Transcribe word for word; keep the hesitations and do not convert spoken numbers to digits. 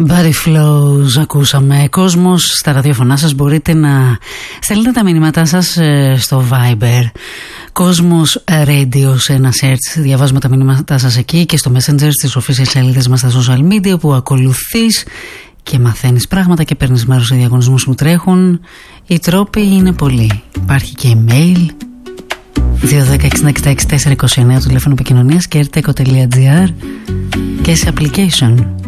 Body Flows ακούσαμε. Κόσμος, στα ραδιοφωνά σας μπορείτε να στέλνετε τα μηνύματά σας στο Viber. Κόσμος Radio σε ένα search. Διαβάζουμε τα μηνύματά σας εκεί και στο Messenger, στις official σελίδες μας στα social media, που ακολουθείς και μαθαίνεις πράγματα και παίρνεις μέρος σε διαγωνισμούς που τρέχουν. Οι τρόποι είναι πολλοί. Υπάρχει και email δύο ένα μηδέν έξι έξι έξι τέσσερα δύο εννέα, το τηλέφωνο επικοινωνίας, και ερτέκο τελεία τζι άρ, και σε application.